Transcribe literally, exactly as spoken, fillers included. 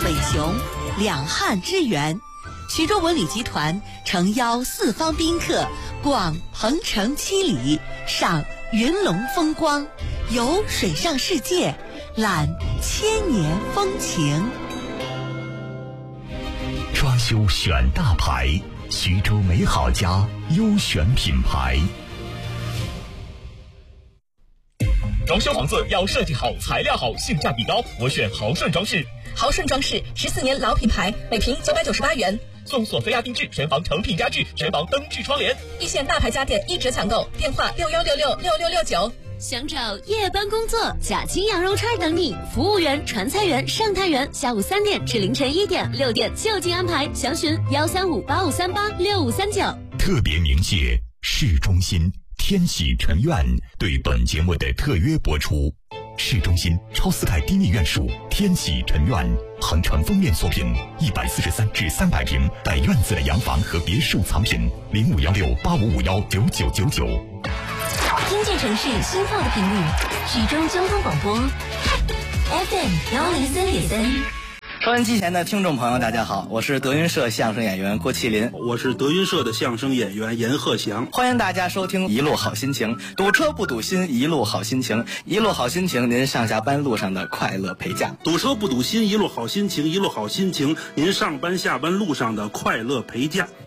北雄，两汉之源。徐州文旅集团诚邀四方宾客逛鹏城七里，赏云龙风光，游水上世界，览千年风情。 装修选大牌，徐州美好家优选品牌。 装修房子要设计好、材料好、性价比高，我选豪顺装饰。 豪顺装饰十四年老品牌，每平九百九十八元， 送索菲亚定制全房成品家具、全房灯具窗帘。 一线大牌家电一折抢购，电话六幺六六六六六九。 想找夜班工作，假期羊肉串等你，服务员、传菜员、上菜员，下午三点至凌晨一点、六点就近安排，详询幺三五八五三八六五三九。 特别鸣谢市中心天喜城苑对本节目的特约播出。市中心超四代低密院属天喜城苑，恒城封面作品，一百四十三至三百平带院子的洋房和别墅藏品，零五幺六八五五幺九九九九。 听见城市心跳的频率，徐州交通广播 F M 幺零三点三。 收音机前的听众朋友大家好，我是德云社相声演员郭麒麟， 我是德云社的相声演员严鹤祥， 欢迎大家收听一路好心情，堵车不堵心，一路好心情，一路好心情，您上下班路上的快乐陪驾。 堵车不堵心，一路好心情，一路好心情，您上班下班路上的快乐陪驾。